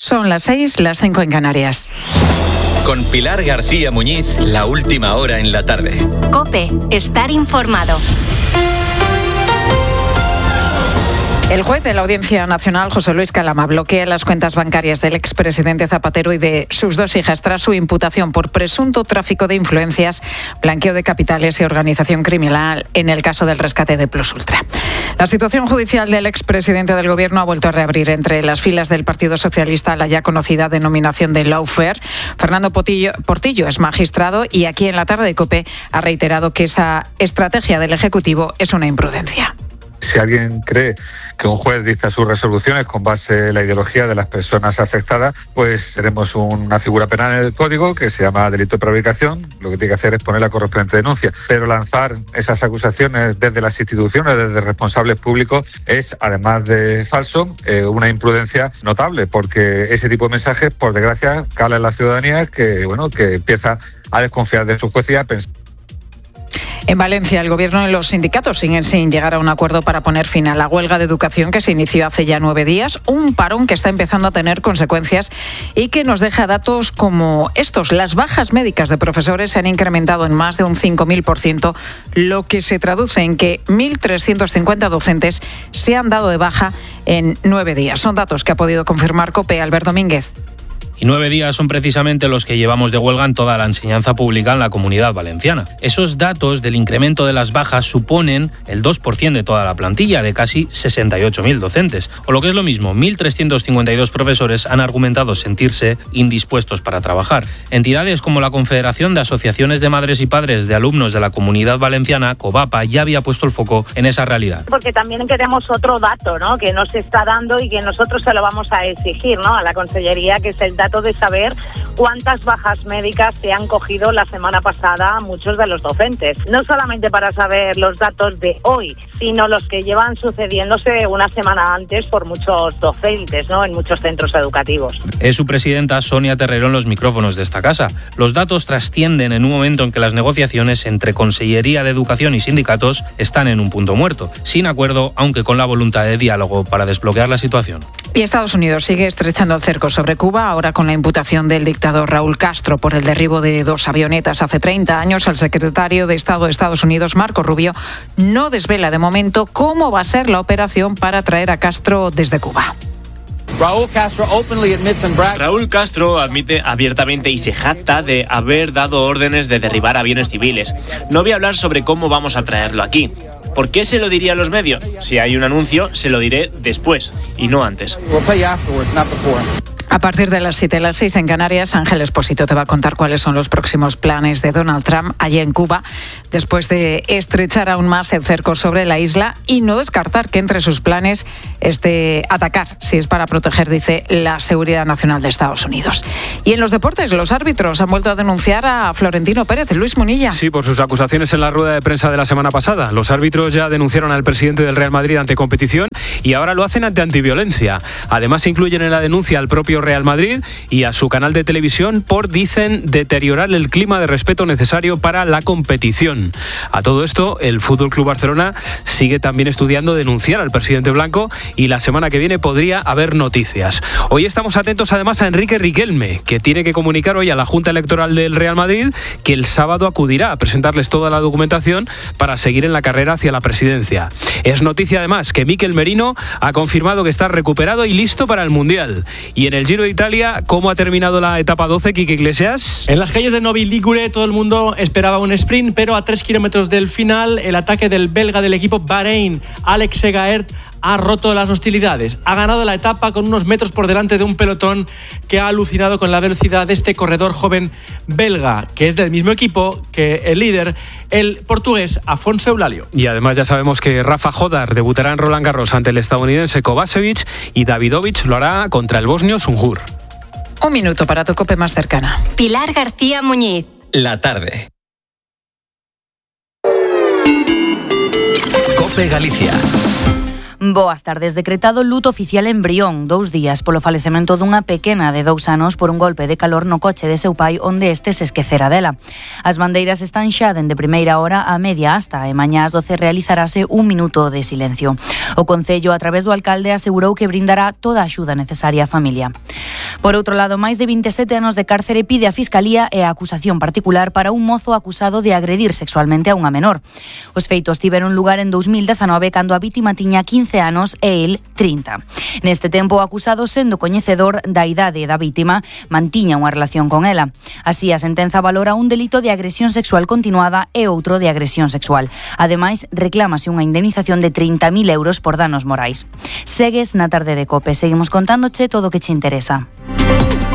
Son las 6, las 5 en Canarias. Con Pilar García Muñiz, la última hora en la tarde. COPE, estar informado. El juez de la Audiencia Nacional, José Luis Calama, bloquea las cuentas bancarias del expresidente Zapatero y de sus dos hijas tras su imputación por presunto tráfico de influencias, blanqueo de capitales y organización criminal en el caso del rescate de Plus Ultra. La situación judicial del expresidente del Gobierno ha vuelto a reabrir entre las filas del Partido Socialista la ya conocida denominación de lawfare. Fernando Portillo es magistrado y aquí en la tarde de COPE ha reiterado que esa estrategia del Ejecutivo es una imprudencia. Si alguien cree que un juez dicta sus resoluciones con base en la ideología de las personas afectadas, pues tenemos una figura penal en el Código que se llama delito de prevaricación. Lo que tiene que hacer es poner la correspondiente denuncia. Pero lanzar esas acusaciones desde las instituciones, desde responsables públicos, es, además de falso, una imprudencia notable, porque ese tipo de mensajes, por desgracia, cala en la ciudadanía que empieza a desconfiar de su juez y a pensar. En Valencia, el Gobierno y los sindicatos siguen sin llegar a un acuerdo para poner fin a la huelga de educación que se inició hace ya 9 días, un parón que está empezando a tener consecuencias y que nos deja datos como estos. Las bajas médicas de profesores se han incrementado en más de un 5.000%, lo que se traduce en que 1.350 docentes se han dado de baja en 9 días. Son datos que ha podido confirmar COPE. Albert Domínguez. Y 9 días son precisamente los que llevamos de huelga en toda la enseñanza pública en la Comunidad Valenciana. Esos datos del incremento de las bajas suponen el 2% de toda la plantilla, de casi 68.000 docentes. O lo que es lo mismo, 1.352 profesores han argumentado sentirse indispuestos para trabajar. Entidades como la Confederación de Asociaciones de Madres y Padres de Alumnos de la Comunidad Valenciana, COVAPA, ya había puesto el foco en esa realidad. Porque también queremos otro dato, ¿no?, que nos está dando y que nosotros se lo vamos a exigir, ¿no?, a la Consellería, que es el dato de saber cuántas bajas médicas se han cogido la semana pasada muchos de los docentes. No solamente para saber los datos de hoy, sino los que llevan sucediéndose una semana antes por muchos docentes, ¿no?, en muchos centros educativos. Es su presidenta Sonia Terrero en los micrófonos de esta casa. Los datos trascienden en un momento en que las negociaciones entre Consellería de Educación y sindicatos están en un punto muerto, sin acuerdo, aunque con la voluntad de diálogo para desbloquear la situación. Y Estados Unidos sigue estrechando el cerco sobre Cuba, ahora con la imputación del dictador Raúl Castro por el derribo de 2 avionetas hace 30 años. El secretario de Estado de Estados Unidos, Marco Rubio, no desvela de momento cómo va a ser la operación para traer a Castro desde Cuba. Raúl Castro admite abiertamente y se jacta de haber dado órdenes de derribar aviones civiles. No voy a hablar sobre cómo vamos a traerlo aquí. ¿Por qué se lo diría a los medios? Si hay un anuncio, se lo diré después y no antes. A partir de las 7, las 6 en Canarias, Ángel Expósito te va a contar cuáles son los próximos planes de Donald Trump allí en Cuba, después de estrechar aún más el cerco sobre la isla y no descartar que entre sus planes esté atacar, si es para proteger, dice, la seguridad nacional de Estados Unidos. Y en los deportes, los árbitros han vuelto a denunciar a Florentino Pérez. Luis Munilla. Sí, por sus acusaciones en la rueda de prensa de la semana pasada. Los árbitros ya denunciaron al presidente del Real Madrid ante competición y ahora lo hacen ante Antiviolencia. Además, incluyen en la denuncia al propio Real Madrid y a su canal de televisión por, dicen, deteriorar el clima de respeto necesario para la competición. A todo esto, el Fútbol Club Barcelona sigue también estudiando denunciar al presidente blanco y la semana que viene podría haber noticias. Hoy estamos atentos además a Enrique Riquelme, que tiene que comunicar hoy a la Junta Electoral del Real Madrid que el sábado acudirá a presentarles toda la documentación para seguir en la carrera hacia la presidencia. Es noticia además que Mikel Merino ha confirmado que está recuperado y listo para el Mundial. Y en el Giro de Italia, ¿cómo ha terminado la etapa 12, Quique Iglesias? En las calles de Novi Ligure todo el mundo esperaba un sprint, pero a 3 kilómetros del final el ataque del belga del equipo Bahrein, Alex Segaert, ha roto las hostilidades. Ha ganado la etapa con unos metros por delante de un pelotón que ha alucinado con la velocidad de este corredor joven belga, que es del mismo equipo que el líder, el portugués Afonso Eulalio. Y además ya sabemos que Rafa Jodar debutará en Roland Garros ante el estadounidense Kovacevic y Davidovich lo hará contra el bosnio Sunjur. Un minuto para tu COPE más cercana. Pilar García Muñiz. La tarde. COPE Galicia. Boas tardes. Decretado luto oficial en Brión, 2 días polo falecemento dunha pequena de 2 anos por un golpe de calor no coche de seu pai onde este se esquecera dela. As bandeiras están xa dende primeira hora a media hasta e mañá ás 12 realizarase un minuto de silencio. O Concello, a través do alcalde, asegurou que brindará toda a axuda necesaria á familia. Por outro lado, máis de 27 anos de cárcere pide a Fiscalía e a acusación particular para un mozo acusado de agredir sexualmente a unha menor. Os feitos tiveron lugar en 2019 cando a vítima tiña 15 anos e el 30. Neste tempo, o acusado, sendo coñecedor da idade da vítima, mantiña unha relación con ela. Así, a sentenza valora un delito de agresión sexual continuada e outro de agresión sexual. Ademais, reclámase unha indemnización de 30.000 euros por danos morais. Segues na tarde de COPE. Seguimos contándoche todo o que che interesa.